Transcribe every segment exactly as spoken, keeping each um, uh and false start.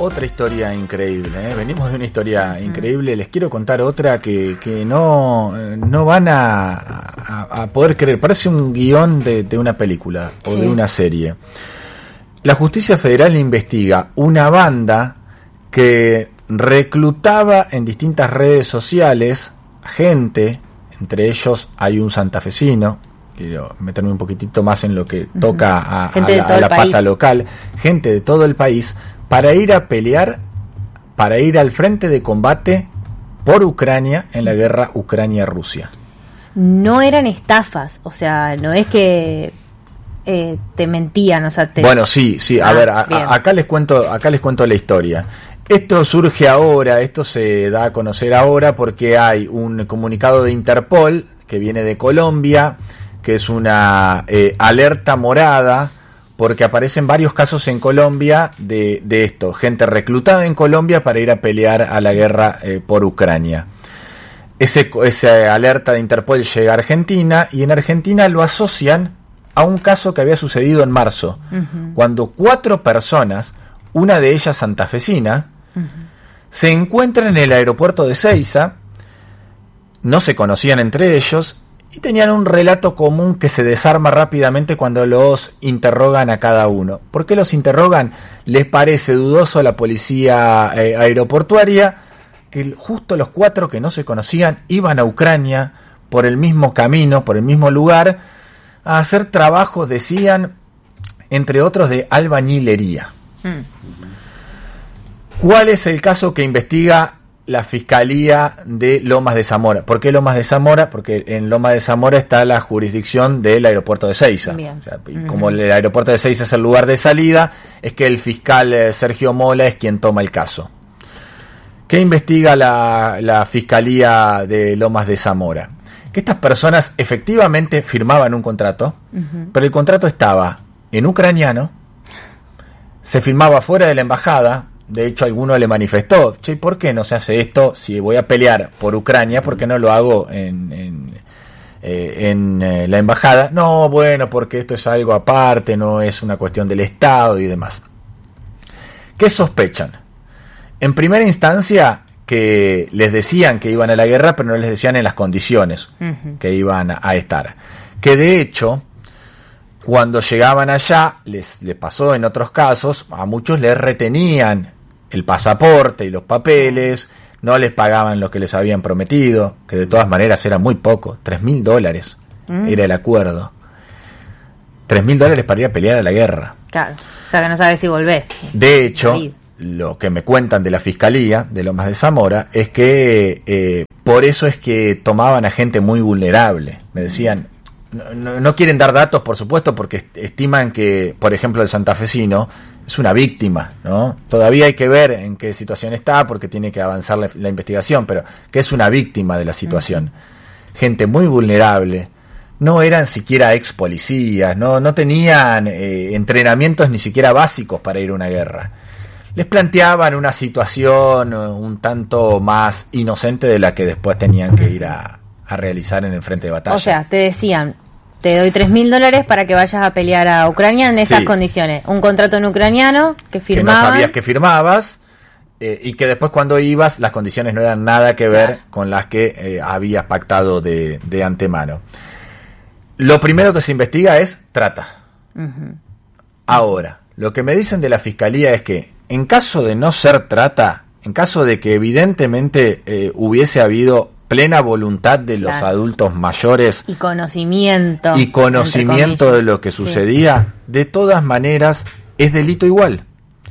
otra historia increíble, ¿eh? Venimos de una historia increíble. Les quiero contar otra que, que no, no van a, a, a poder creer. Parece un guión de, de una película o sí. de una serie. La Justicia Federal investiga una banda que reclutaba en distintas redes sociales gente, entre ellos hay un santafesino. Quiero meterme un poquitito más en lo que toca a, a la, a la pata local, gente de todo el país, para ir a pelear, para ir al frente de combate por Ucrania en la guerra Ucrania-Rusia. No eran estafas, o sea, no es que eh, te mentían, o sea, te... Bueno, sí, sí, a ah, ver, a, a, acá les cuento, acá les cuento la historia. Esto surge ahora, esto se da a conocer ahora porque hay un comunicado de Interpol que viene de Colombia, que es una eh, alerta morada, porque aparecen varios casos en Colombia de, de esto, gente reclutada en Colombia para ir a pelear a la guerra eh, por Ucrania. Ese, esa alerta de Interpol llega a Argentina, y en Argentina lo asocian a un caso que había sucedido en marzo, uh-huh. cuando cuatro personas, una de ellas santafesina, uh-huh. se encuentran en el aeropuerto de Seiza, no se conocían entre ellos, y tenían un relato común que se desarma rápidamente cuando los interrogan a cada uno. ¿Por qué los interrogan? Les parece dudoso a la policía eh, aeroportuaria que justo los cuatro que no se conocían iban a Ucrania por el mismo camino, por el mismo lugar, a hacer trabajos, decían, entre otros de albañilería. Mm. ¿Cuál es el caso que investiga la Fiscalía de Lomas de Zamora? ¿Por qué Lomas de Zamora? Porque en Lomas de Zamora está la jurisdicción del aeropuerto de Seiza. O sea, y como el aeropuerto de Seiza es el lugar de salida, es que el fiscal eh, Sergio Mola es quien toma el caso. ¿Qué investiga la, la Fiscalía de Lomas de Zamora? Que estas personas efectivamente firmaban un contrato, uh-huh. pero el contrato estaba en ucraniano, se firmaba fuera de la embajada. De hecho, alguno le manifestó, che, ¿por qué no se hace esto si voy a pelear por Ucrania? ¿Por qué no lo hago en, en, eh, en eh, la embajada? No, bueno, porque esto es algo aparte, no es una cuestión del Estado y demás. ¿Qué sospechan? En primera instancia, que les decían que iban a la guerra, pero no les decían en las condiciones uh-huh. que iban a estar. Que de hecho, cuando llegaban allá, les, les pasó en otros casos, a muchos les retenían el pasaporte y los papeles, no les pagaban lo que les habían prometido, que de todas maneras era muy poco, tres mil dólares mm. era el acuerdo. Tres mil dólares para ir a pelear a la guerra. Claro, o sea que no sabes si volvés. De hecho, lo que me cuentan de la Fiscalía de Lomas de Zamora es que eh, por eso es que tomaban a gente muy vulnerable. Me decían, no, no, no quieren dar datos, por supuesto, porque estiman que, por ejemplo, el santafesino es una víctima, ¿no? Todavía hay que ver en qué situación está, porque tiene que avanzar la, la investigación, pero que es una víctima de la situación. Uh-huh. Gente muy vulnerable, no eran siquiera ex policías, no, no tenían eh, entrenamientos ni siquiera básicos para ir a una guerra. Les planteaban una situación un tanto más inocente de la que después tenían que ir a, a realizar en el frente de batalla. O sea, te decían, te doy tres mil dólares para que vayas a pelear a Ucrania en esas sí. condiciones. Un contrato en ucraniano que firmabas. Que no sabías que firmabas eh, y que después cuando ibas las condiciones no eran nada que ver claro. con las que eh, habías pactado de, de antemano. Lo primero que se investiga es trata. Uh-huh. Ahora, lo que me dicen de la Fiscalía es que en caso de no ser trata, en caso de que evidentemente eh, hubiese habido plena voluntad de los claro. adultos mayores y conocimiento y conocimiento de lo que sucedía, sí. de todas maneras es delito igual.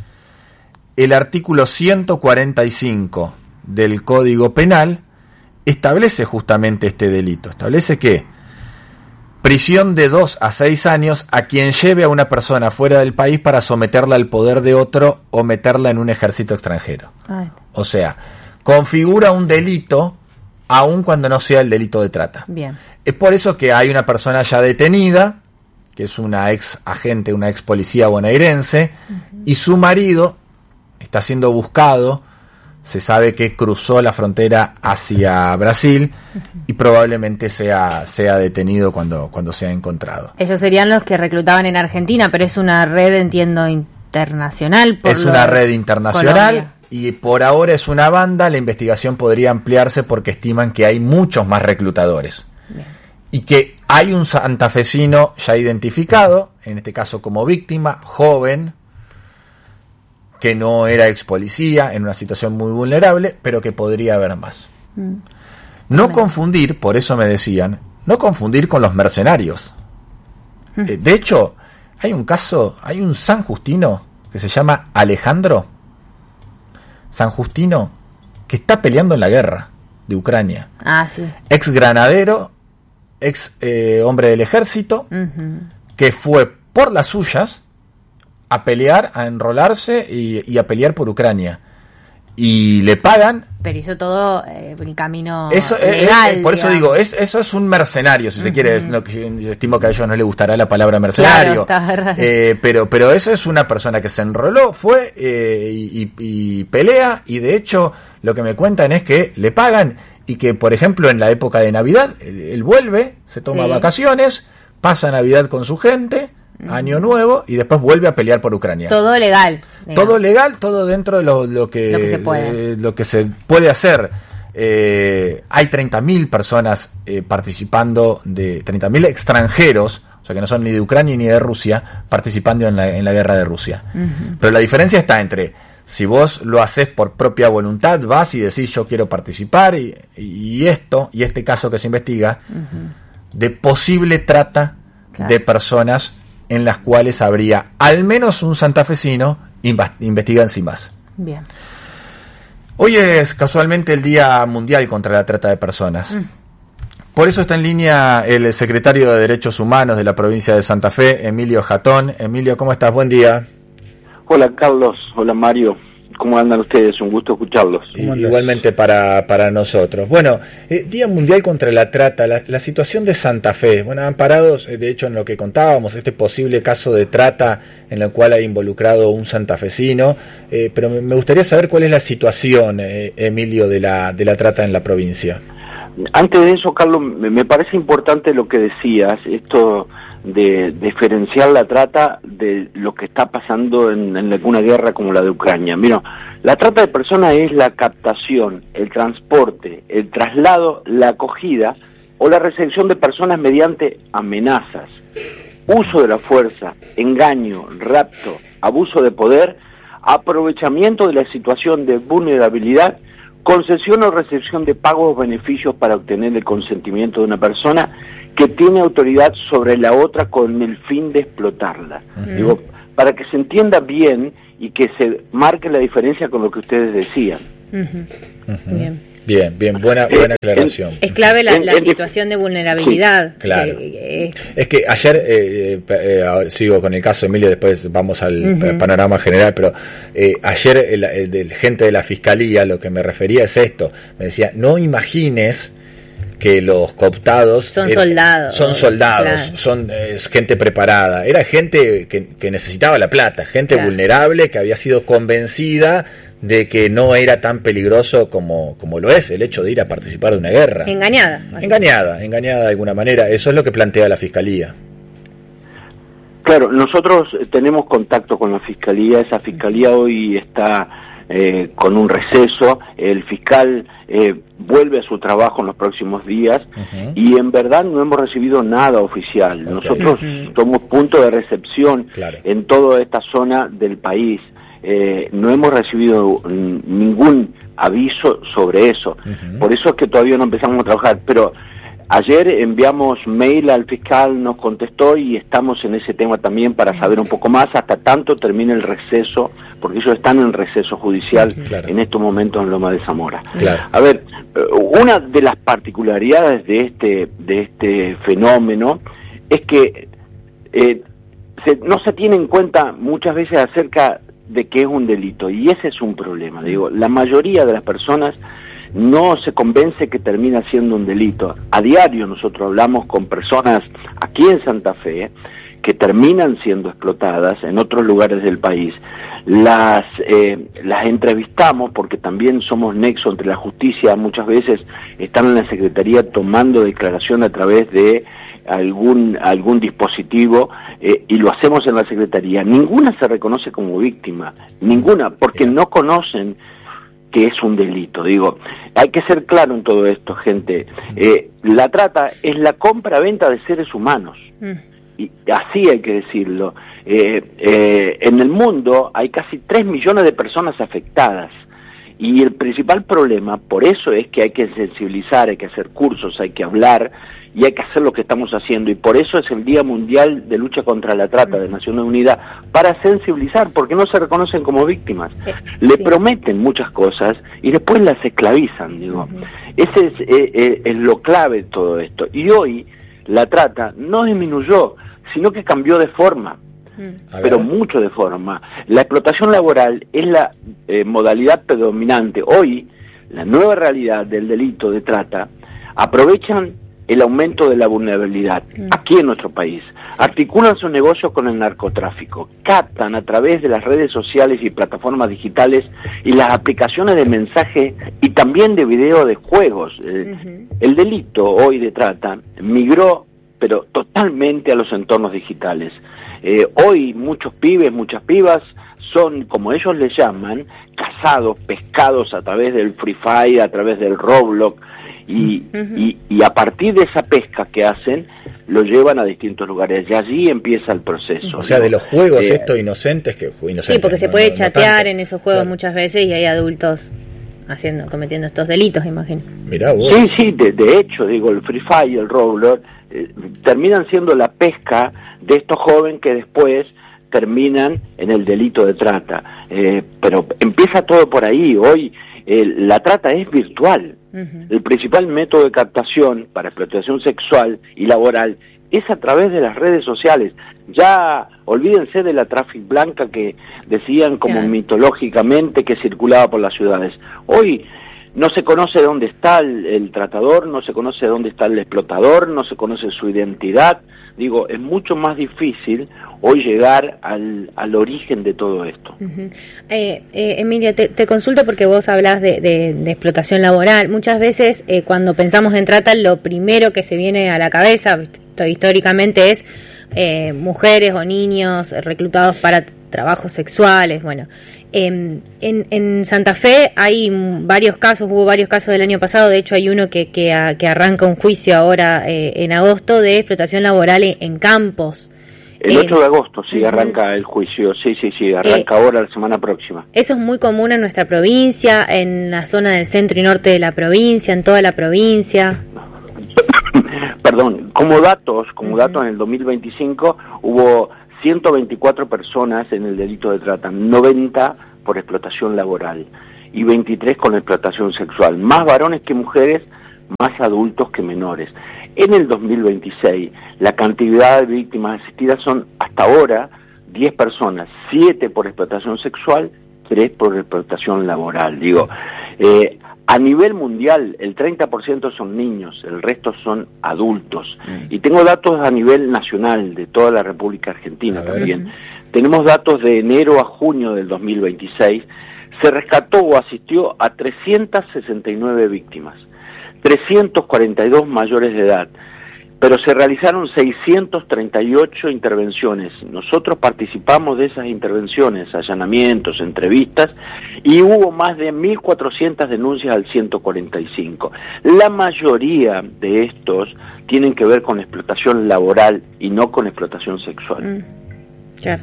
El artículo ciento cuarenta y cinco del Código Penal establece justamente este delito. Establece que prisión de dos a seis años a quien lleve a una persona fuera del país para someterla al poder de otro o meterla en un ejército extranjero. Ay. O sea, configura un delito aun cuando no sea el delito de trata. Bien. Es por eso que hay una persona ya detenida, que es una ex agente, una ex policía bonaerense, uh-huh. y su marido está siendo buscado. Se sabe que cruzó la frontera hacia Brasil uh-huh. y probablemente sea, sea detenido cuando, cuando sea encontrado. Ellos serían los que reclutaban en Argentina, pero es una red, entiendo, in- internacional. Por es una red internacional Colombia. Y por ahora es una banda. La investigación podría ampliarse porque estiman que hay muchos más reclutadores. Bien. Y que hay un santafesino ya identificado, en este caso como víctima, joven, que no era ex policía, en una situación muy vulnerable, pero que podría haber más. Mm. No confundir, por eso me decían, no confundir con los mercenarios. Mm. Eh, de hecho, hay un caso, hay un San Justino que se llama Alejandro San Justino, que está peleando en la guerra de Ucrania. Ah, sí. Ex granadero, ex eh, hombre del ejército, uh-huh. que fue por las suyas a pelear, a enrolarse y, y a pelear por Ucrania. Y le pagan. Pero hizo todo eh, el camino eso, legal. Eh, eh, por eso digo, es, eso es un mercenario, si uh-huh. se quiere. Es, no, estimo que a ellos no les gustará la palabra mercenario. Claro, eh, pero, pero eso es una persona que se enroló, fue eh, y, y, y pelea. Y de hecho, lo que me cuentan es que le pagan. Y que, por ejemplo, en la época de Navidad, él, él vuelve, se toma sí. vacaciones, pasa Navidad con su gente, mm. Año Nuevo, y después vuelve a pelear por Ucrania. Todo legal. Digamos. Todo legal, todo dentro de lo, lo, que, lo, que, se puede. Eh, lo que se puede hacer. Eh, hay treinta mil personas eh, participando, de treinta mil extranjeros, o sea que no son ni de Ucrania ni de Rusia, participando en la, en la guerra de Rusia. Uh-huh. Pero la diferencia está entre... Si vos lo haces por propia voluntad, vas y decís yo quiero participar y, y esto, y este caso que se investiga, uh-huh. de posible trata claro. de personas en las cuales habría al menos un santafesino, inv- investigan sin más. Bien. Hoy es casualmente el Día Mundial contra la Trata de Personas. Uh-huh. Por eso está en línea el secretario de Derechos Humanos de la provincia de Santa Fe, Emilio Jatón. Emilio, ¿cómo estás? Buen día. Hola Carlos, hola Mario, ¿cómo andan ustedes? Un gusto escucharlos. Igualmente para para nosotros. Bueno, eh, Día Mundial contra la Trata, la, la situación de Santa Fe, bueno, amparados, eh, de hecho en lo que contábamos, este posible caso de trata en el cual ha involucrado un santafesino, eh, pero me, me gustaría saber cuál es la situación, eh, Emilio, de la de la trata en la provincia. Antes de eso, Carlos, me, me parece importante lo que decías, esto... de diferenciar la trata de lo que está pasando en, en alguna guerra como la de Ucrania. Mira, la trata de personas es la captación, el transporte, el traslado, la acogida o la recepción de personas mediante amenazas, uso de la fuerza, engaño, rapto, abuso de poder, aprovechamiento de la situación de vulnerabilidad, concesión o recepción de pagos o beneficios para obtener el consentimiento de una persona que tiene autoridad sobre la otra con el fin de explotarla. Uh-huh. Digo, para que se entienda bien y que se marque la diferencia con lo que ustedes decían. Uh-huh. Uh-huh. Bien. Bien, bien, buena buena aclaración. Es clave la, la situación de vulnerabilidad. Sí, claro. Que, eh, es que ayer, eh, eh, sigo con el caso de Emilio, después vamos al uh-huh. panorama general, pero eh, ayer el, el, el gente de la Fiscalía, lo que me refería es esto, me decía, no imagines que los cooptados son era, soldados son soldados claro. son eh, gente preparada, era gente que, que necesitaba la plata, gente claro. vulnerable que había sido convencida de que no era tan peligroso como, como lo es el hecho de ir a participar de una guerra. Engañada. Engañada, engañada de alguna manera. Eso es lo que plantea la Fiscalía. Claro, nosotros tenemos contacto con la Fiscalía. Esa Fiscalía hoy está eh, con un receso. El fiscal eh, vuelve a su trabajo en los próximos días uh-huh. y en verdad no hemos recibido nada oficial. Okay. Nosotros uh-huh. somos punto de recepción claro. en toda esta zona del país. Eh, no hemos recibido n- ningún aviso sobre eso. Uh-huh. Por eso es que todavía no empezamos a trabajar. Pero ayer enviamos mail al fiscal, nos contestó y estamos en ese tema también para saber un poco más hasta tanto termine el receso, porque ellos están en receso judicial claro. en estos momentos en Loma de Zamora. Claro. A ver, una de las particularidades de este de este fenómeno es que eh, se, no se tiene en cuenta muchas veces acerca de que es un delito, y ese es un problema. Digo, la mayoría de las personas no se convence que termina siendo un delito. A diario nosotros hablamos con personas aquí en Santa Fe que terminan siendo explotadas en otros lugares del país. Las eh, las entrevistamos porque también somos nexo entre la justicia. Muchas veces están en la Secretaría tomando declaración a través de algún algún dispositivo eh, y lo hacemos en la Secretaría, ninguna se reconoce como víctima, ninguna, porque no conocen que es un delito. Digo, hay que ser claro en todo esto, gente. Eh, la trata es la compra-venta de seres humanos, y así hay que decirlo. Eh, eh, en el mundo hay casi tres millones de personas afectadas, y el principal problema, por eso es que hay que sensibilizar, hay que hacer cursos, hay que hablar, y hay que hacer lo que estamos haciendo, y por eso es el Día Mundial de Lucha contra la Trata de Naciones Unidas, para sensibilizar, porque no se reconocen como víctimas. Eh, Le sí. prometen muchas cosas y después las esclavizan, digo. Uh-huh. Ese es, eh, es lo clave de todo esto. Y hoy la trata no disminuyó, sino que cambió de forma, uh-huh. pero mucho de forma. La explotación laboral es la eh, modalidad predominante. Hoy, la nueva realidad del delito de trata, aprovechan el aumento de la vulnerabilidad aquí en nuestro país, articulan sus negocios con el narcotráfico, captan a través de las redes sociales y plataformas digitales y las aplicaciones de mensaje y también de video de juegos. Uh-huh. El delito hoy de trata migró, pero totalmente a los entornos digitales. Eh, hoy muchos pibes, muchas pibas son, como ellos les llaman, cazados, pescados a través del Free Fire, a través del Roblox, Y, uh-huh. y, y a partir de esa pesca que hacen, lo llevan a distintos lugares, y allí empieza el proceso. O sea, ¿no? De los juegos eh, estos inocentes que inocentes, sí, porque se no, puede no, chatear no en esos juegos, claro, muchas veces, y hay adultos haciendo, cometiendo estos delitos, imagino. Mirá vos. Sí, sí, de, de hecho, digo, el Free Fire, el Roblox, eh, terminan siendo la pesca de estos jóvenes que después terminan en el delito de trata. Eh, pero empieza todo por ahí. Hoy eh, la trata es virtual. Uh-huh. El principal método de captación para explotación sexual y laboral es a través de las redes sociales. Ya olvídense de la traffic blanca que decían como yeah. mitológicamente que circulaba por las ciudades. Hoy no se conoce dónde está el, el tratador, no se conoce dónde está el explotador, no se conoce su identidad. Digo, es mucho más difícil hoy llegar al, al origen de todo esto. Uh-huh. eh, eh, Emilia, te, te consulto porque vos hablás de, de, de explotación laboral. Muchas veces eh, cuando pensamos en trata, lo primero que se viene a la cabeza históricamente es eh, mujeres o niños reclutados para trabajos sexuales. Bueno, eh, en, en Santa Fe hay varios casos, hubo varios casos del año pasado, de hecho hay uno que, que, a, que arranca un juicio ahora eh, en agosto de explotación laboral en, en campos. El eh, ocho de agosto, sí, uh-huh. arranca el juicio, sí, sí, sí, arranca eh, ahora la semana próxima. Eso es muy común en nuestra provincia, en la zona del centro y norte de la provincia, en toda la provincia. Perdón, como datos, como uh-huh. datos en el dos mil veinticinco hubo ciento veinticuatro personas en el delito de trata, noventa por explotación laboral y veintitrés con explotación sexual, más varones que mujeres, más adultos que menores. En el dos mil veintiséis, la cantidad de víctimas asistidas son hasta ahora diez personas, siete por explotación sexual, tres por explotación laboral. Digo, eh, a nivel mundial, el treinta por ciento son niños, el resto son adultos. Mm. Y tengo datos a nivel nacional, de toda la República Argentina también. Uh-huh. Tenemos datos de enero a junio del dos mil veintiséis. Se rescató o asistió a trescientas sesenta y nueve víctimas, trescientos cuarenta y dos mayores de edad, pero se realizaron seiscientas treinta y ocho intervenciones. Nosotros participamos de esas intervenciones, allanamientos, entrevistas, y hubo más de mil cuatrocientas denuncias al ciento cuarenta y cinco. La mayoría de estos tienen que ver con explotación laboral y no con explotación sexual. Mm. Claro.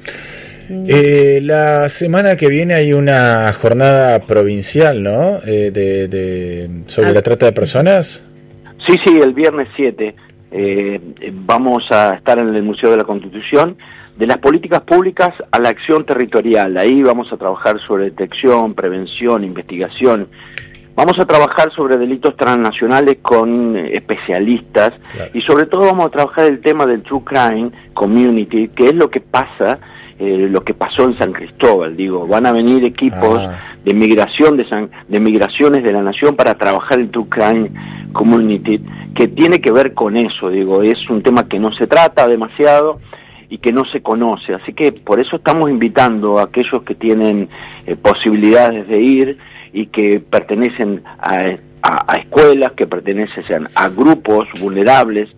Eh, la semana que viene hay una jornada provincial, ¿no? Eh, de, de sobre ah. la trata de personas. Sí, sí, el viernes siete eh, vamos a estar en el Museo de la Constitución, de las políticas públicas a la acción territorial. Ahí vamos a trabajar sobre detección, prevención, investigación. Vamos a trabajar sobre delitos transnacionales con especialistas, claro, y sobre todo vamos a trabajar el tema del True Crime Community, que es lo que pasa, eh, lo que pasó en San Cristóbal. Digo, van a venir equipos ah. de migración de, San, de migraciones de la nación para trabajar el True Crime Community, que tiene que ver con eso. Digo, es un tema que no se trata demasiado y que no se conoce, así que por eso estamos invitando a aquellos que tienen eh, posibilidades de ir y que pertenecen a, a, a escuelas, que pertenecen a grupos vulnerables,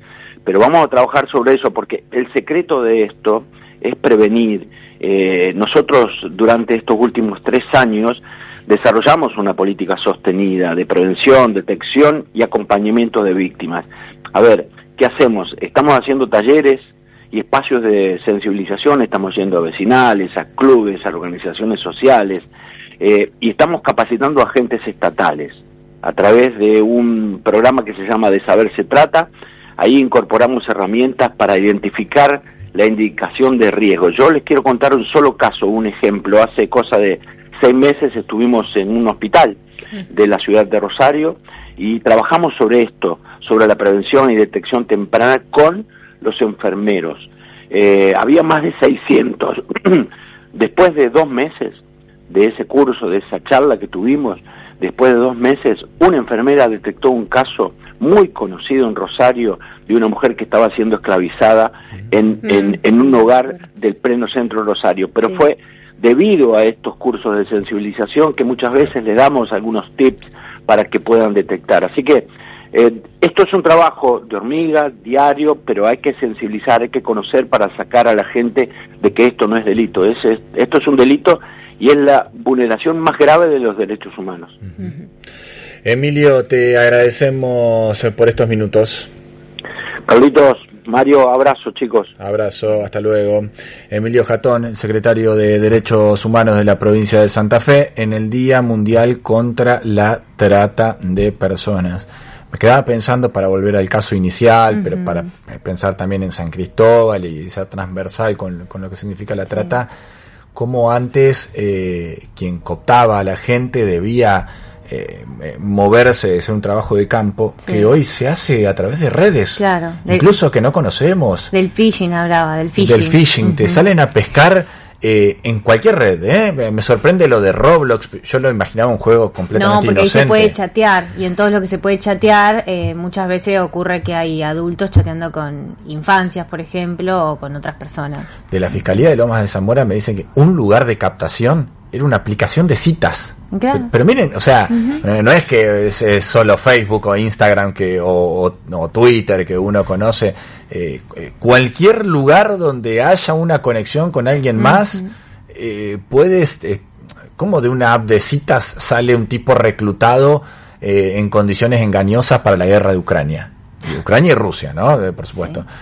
pero vamos a trabajar sobre eso, porque el secreto de esto es prevenir. Eh, nosotros durante estos últimos tres años desarrollamos una política sostenida de prevención, detección y acompañamiento de víctimas. A ver, ¿qué hacemos? Estamos haciendo talleres y espacios de sensibilización, estamos yendo a vecinales, a clubes, a organizaciones sociales, eh, y estamos capacitando a agentes estatales a través de un programa que se llama De Saber Se Trata. Ahí incorporamos herramientas para identificar la indicación de riesgo. Yo les quiero contar un solo caso, un ejemplo. Hace cosa de seis meses estuvimos en un hospital de la ciudad de Rosario y trabajamos sobre esto, sobre la prevención y detección temprana con los enfermeros. Eh, había más de seiscientos. Después de dos meses de ese curso, de esa charla que tuvimos, después de dos meses, una enfermera detectó un caso muy conocido en Rosario de una mujer que estaba siendo esclavizada en, mm. en, en un hogar del pleno centro de Rosario. Pero sí. fue debido a estos cursos de sensibilización que muchas veces le damos algunos tips para que puedan detectar. Así que eh, esto es un trabajo de hormiga, diario, pero hay que sensibilizar, hay que conocer para sacar a la gente de que esto no es delito. Es, es, esto es un delito y es la vulneración más grave de los derechos humanos. Uh-huh. Emilio, te agradecemos por estos minutos. Carlitos, Mario, abrazo, chicos. Abrazo, hasta luego. Emilio Jatón, secretario de Derechos Humanos de la provincia de Santa Fe, en el Día Mundial contra la Trata de Personas. Me quedaba pensando, para volver al caso inicial, uh-huh. pero para pensar también en San Cristóbal y ser transversal con, con lo que significa la trata, sí. Cómo antes eh, quien cooptaba a la gente debía eh, moverse, hacer un trabajo de campo, sí. que hoy se hace a través de redes, claro, incluso del, que no conocemos. Del phishing hablaba, del phishing. Del phishing, uh-huh. te salen a pescar eh, en cualquier red, ¿eh? Me sorprende lo de Roblox, yo lo imaginaba un juego completamente no, porque inocente. Ahí se puede chatear, y en todo lo que se puede chatear, eh, muchas veces ocurre que hay adultos chateando con infancias, por ejemplo, o con otras personas. De la Fiscalía de Lomas de Zamora me dicen que un lugar de captación era una aplicación de citas. Claro. Pero, pero miren, o sea, uh-huh. no es que es, es solo Facebook o Instagram que o, o, o Twitter que uno conoce. Eh, cualquier lugar donde haya una conexión con alguien más, uh-huh. eh, puedes, eh, como de una app de citas sale un tipo reclutado eh, en condiciones engañosas para la guerra de Ucrania. Y Ucrania y Rusia, ¿no? Eh, por supuesto. Sí.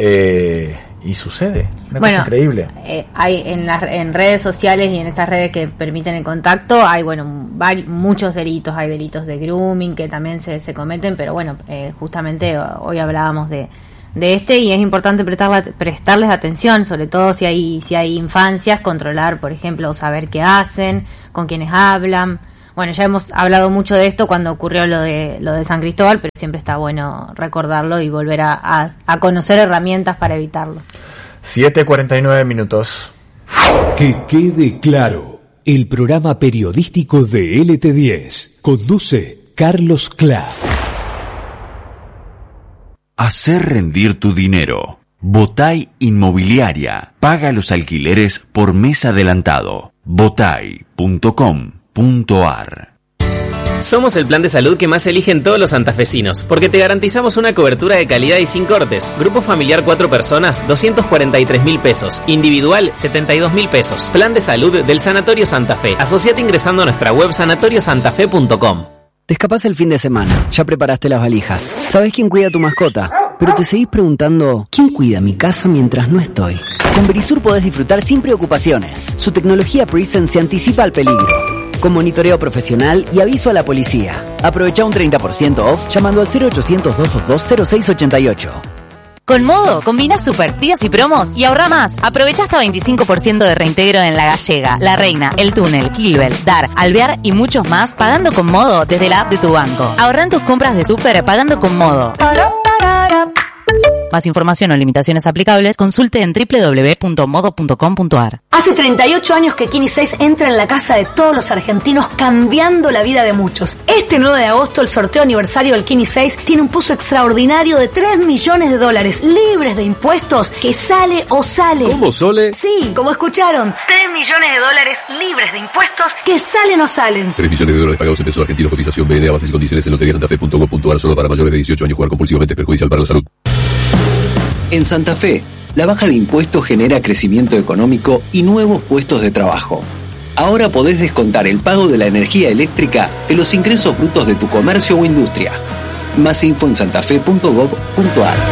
Eh, y sucede, una bueno, cosa increíble. Eh, hay en las en redes sociales y en estas redes que permiten el contacto, hay bueno vari, muchos delitos, hay delitos de grooming que también se, se cometen, pero bueno, eh, justamente hoy hablábamos de, de este y es importante prestarla, prestarles atención, sobre todo si hay si hay infancias, controlar, por ejemplo, saber qué hacen, con quiénes hablan. Bueno, ya hemos hablado mucho de esto cuando ocurrió lo de lo de San Cristóbal, pero siempre está bueno recordarlo y volver a, a, a conocer herramientas para evitarlo. siete cuarenta y nueve minutos. Que quede claro, el programa periodístico de L T diez conduce Carlos Cla. Hacer rendir tu dinero. Botay Inmobiliaria. Paga los alquileres por mes adelantado. botay punto com. .ar. Somos el plan de salud que más eligen todos los santafesinos, porque te garantizamos una cobertura de calidad y sin cortes. Grupo familiar cuatro personas, doscientos cuarenta y tres mil pesos. Individual, setenta y dos mil pesos. Plan de salud del Sanatorio Santa Fe. Asociate ingresando a nuestra web sanatorio santa fe punto com. Te escapás el fin de semana, ya preparaste las valijas. ¿Sabés quién cuida a tu mascota? Pero te seguís preguntando, ¿quién cuida mi casa mientras no estoy? Con Verisur podés disfrutar sin preocupaciones. Su tecnología Presence se anticipa al peligro, con monitoreo profesional y aviso a la policía. Aprovecha un treinta por ciento off llamando al cero ochocientos, doscientos veintidós, cero seis ochenta y ocho. Con Modo, combina super días y promos y ahorra más. Aprovecha hasta veinticinco por ciento de reintegro en La Gallega, La Reina, El Túnel, Kilbel, Dar, Alvear y muchos más pagando con Modo desde la app de tu banco. Ahorra en tus compras de súper pagando con Modo. Más información o limitaciones aplicables, consulte en doble u doble u doble u punto modo punto com punto a r. Hace treinta y ocho años que Kini seis entra en la casa de todos los argentinos, cambiando la vida de muchos. Este nueve de agosto, el sorteo aniversario del Kini seis tiene un pozo extraordinario de tres millones de dólares, libres de impuestos, que sale o sale. ¿Cómo, Sole? Sí, como escucharon. tres millones de dólares libres de impuestos, que salen o salen. tres millones de dólares pagados en pesos argentinos, cotización B N A, bases y condiciones en lotería santa fe punto com punto a r, solo para mayores de dieciocho años. Jugar compulsivamente es perjudicial para la salud. En Santa Fe, la baja de impuestos genera crecimiento económico y nuevos puestos de trabajo. Ahora podés descontar el pago de la energía eléctrica de los ingresos brutos de tu comercio o industria. Más info en santafe punto gob punto ar.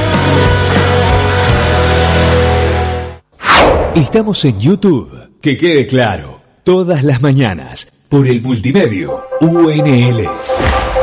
Estamos en YouTube, que quede claro, todas las mañanas, por el Multimedio U N L.